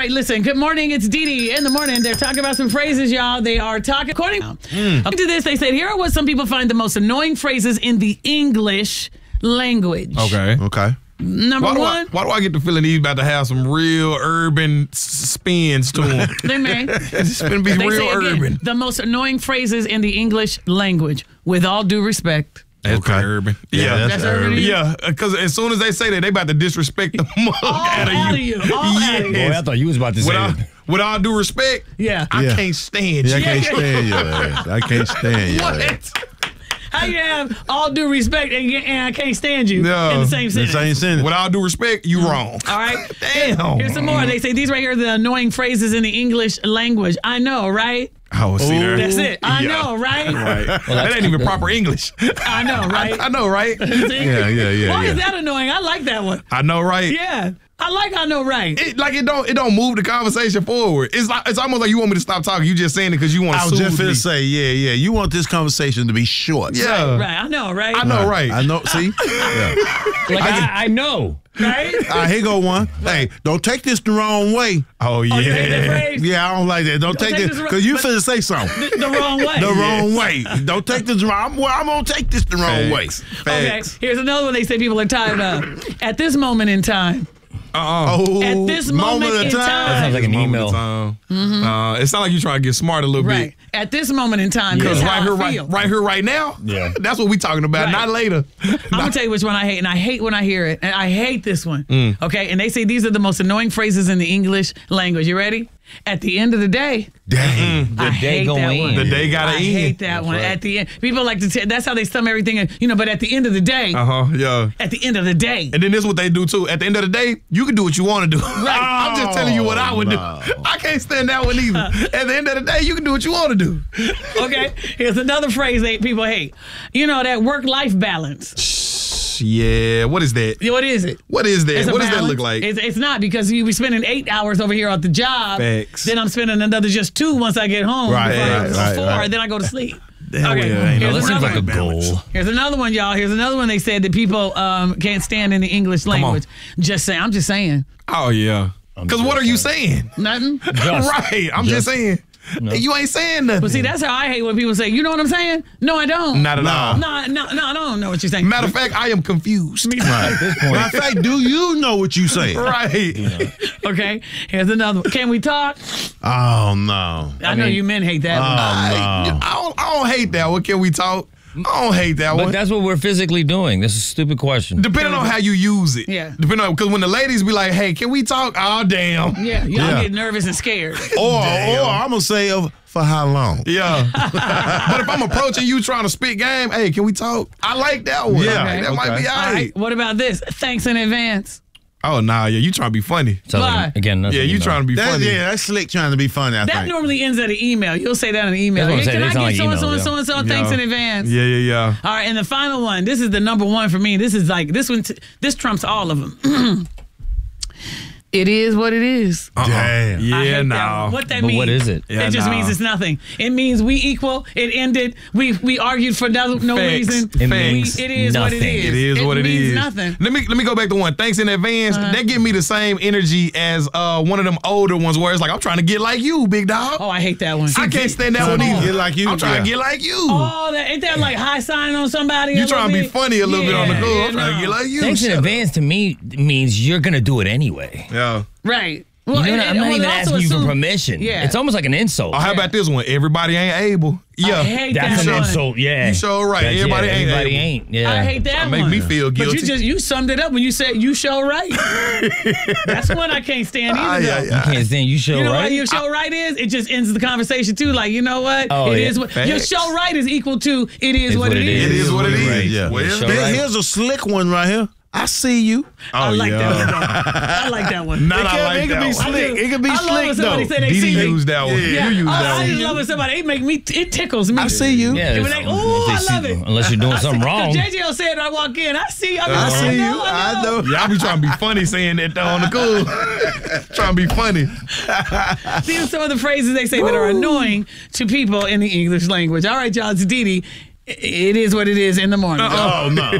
right, listen. Good morning. It's Dee Dee in the morning. They're talking about some phrases, y'all. They are talking. According to this, they said, here are what some people find the most annoying phrases in the English language. Okay. Number one. Why do I get the feeling he's about to have some real urban spins to him? They may. It's going to be They real say again, urban. the most annoying phrases in the English language, with all due respect. That's pretty urban. Yeah, That's urban. Yeah, because as soon as they say that, they about to disrespect the mug out of you. All out of you. Boy, I thought you was about to say that. With all due respect, Yeah. I can't stand you. I can't stand your ass. I can't stand your ass. What? How you have all due respect and I can't stand you No. in the same The sentence? same sentence. With all due respect, you wrong. All right. Damn. Here's some more. They say these right here are the annoying phrases in the English language. I know, right? Oh, see there. That's it. I Yeah. know, right? Right. That ain't even proper English. I know, right? I know, right? See? Yeah. Why is that annoying? I like that one. I know, right? Yeah. I like I know, right? It don't move the conversation forward. It's almost like you want me to stop talking. You just saying it because you want to I was just soothe me. finna say, yeah. You want this conversation to be short. Yeah. Right. I know, right? I know, right? I know. See? Yeah. Like, I know. Right? Here go one. Hey, don't take this the wrong way. Oh, yeah. Oh, you hate that phrase? Yeah, I don't like that. Don't take take this this because you but- finna say something. The wrong way. The wrong way. Don't take this wrong. Well, I'm gonna take this the wrong way. Okay. Here's another one they say people are tired of. At this moment in time. Oh, At this moment in That time. sounds like an email. It sounds like you're trying to get smart a little Right. At this moment in time. bit. Because Because right here, right here, right now. Yeah. That's what we talking about. Right. Not later. I'm gonna tell you which one I hate, and I hate when I hear it, and I hate this one. Okay, and they say these are the most annoying phrases in the English language. You ready? At the end of the day, Dang. I day hate going that in. one. The day gotta I end. hate that one. At the end, people like to. That's how they sum everything. But at the end of the day, Yeah. at the end of the day, And then this is what they do too. At the end of the day, you can do what you want to do. I'm just telling you what I would do. I can't stand that one either. At the end of the day, you can do what you want to do. okay. Here's another phrase that people hate. You know that work-life balance. Yeah. What is that? What is it? What is that? It's a What does that balance. look like? It's not, because you be spending 8 hours over here at the job. Facts. Then I'm spending another just 2 once I get home. Right, before I go right, to 4, right. Then I go to sleep. Hell Okay. yeah, ain't no Here's That seems another like a one. goal. Here's another one, y'all. Here's another one they said that people can't stand in the English language. Just saying. I'm just saying. Oh yeah. Because what are you saying? Nothing. Right. I'm just saying. You ain't saying nothing. But see, that's how I hate when people say, you know what I'm saying? No, I don't. Not at all. No, I don't know what you're saying. Matter of fact, I am confused. At this point, Matter of fact, do you know what you saying? Right. Okay. Here's another one. Can we talk? Oh no. I know you men hate that one. I don't hate that one. Can we talk? I don't hate that but one. that's what we're physically doing. This is a stupid question. Depending on how you use it. Yeah. Depending on, because when the ladies be like, hey, can we talk? Oh, damn. Yeah, y'all Yeah. get nervous and scared. Or I'm gonna say for how long? Yeah. But if I'm approaching you trying to spit game, hey, can we talk? I like that one. Yeah. Like, that might be all All right. right. What about this? Thanks in advance. Oh, nah, yeah, you trying to be funny. Sounds Why? like, again, that's Yeah, an you email. trying to be funny. That's slick trying to be funny. I That think. normally ends at an email. You'll say that in an email. That's what I'm Hey, saying. can I They sound get like so-and-so and emails, so-and-so? Thanks in advance. Yeah. All right, and the final one. This is the number one for me. This is like, this one, this trumps all of them. It is what it is. Damn. I Yeah, hate that no. one. What that But means? what is it? Yeah, It just nah. means it's nothing. It means we equal. It ended. We argued for no Facts. reason. It Facts. means It is what it nothing. is. It is what it means is. Nothing. Let me go back to one. Thanks in advance. That give me the same energy as one of them older ones where it's like, I'm trying to get like you, big dog. Oh, I hate that one. I can't stand that Trying one to either. get like you? I'm trying Yeah. to get like you. Oh, ain't that like high sign on somebody? You a trying to little be bit? funny a little bit on the cool. Yeah, I'm trying to get like you. Thanks in Shut advance to me means you're going to do it anyway. up. Yeah. Right. You Well, know, and- I'm not well, even it also asking you for assume- permission. Yeah. It's almost like an insult. Oh, how about this one? Everybody ain't able. Yeah. I hate That's that an one. insult, yeah. You sure right. That's- Everybody ain't everybody able. ain't. Yeah. I hate that Make one. me feel guilty. But you summed it up when you said you show right. That's one I can't stand either. though. You can't stand you show You know right. what your show right is? It just ends the conversation too. Like, you know what? Oh, It yeah. is what your Facts. show right is equal to it is what it is. It is what it is. Right, yeah. Well, Show Here- right. Here's a slick one right here. I see you. I like that one. though. I like that one. Not I like it could that be one. slick. It could be I love slick when somebody though. say they Dee see Dee me. used that one. Yeah. You used I that just one. love when somebody, it tickles me. I see you. Yeah, When they, oh, I love it. Unless you're doing something wrong. JJ will say it when I walk in. I see you. I see you. I know. Y'all be trying to be funny saying that though on the cool. Trying to be funny. These are some of the phrases they say that are annoying to people in the English language. All right, y'all, it's Dee Dee. It is what it is in the morning. Oh no.